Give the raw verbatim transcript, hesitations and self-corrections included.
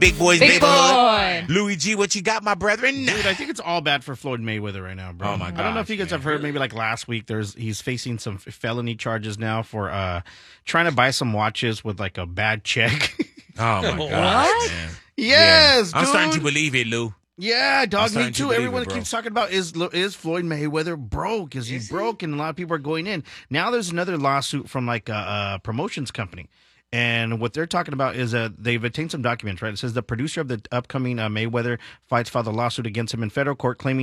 big boys, Big neighborhood. boy. Louis G, what you got, my brethren? Dude, I think it's all bad for Floyd Mayweather right now, bro. Oh, my I don't know if you gosh, guys have heard. Maybe like last week, there's he's facing some felony charges now for uh trying to buy some watches with like a bad check. Oh, my What? gosh, man. Yes, I'm dude. starting to believe it, Lou. Yeah, dog, starting me to too. believe Everyone it, bro. keeps talking about is is Floyd Mayweather broke? Is he broke? And a lot of people are going in. Now there's another lawsuit from like a, a promotions company. And what they're talking about is that they've obtained some documents, right? It says the producer of the upcoming uh, Mayweather fights filed a lawsuit against him in federal court claiming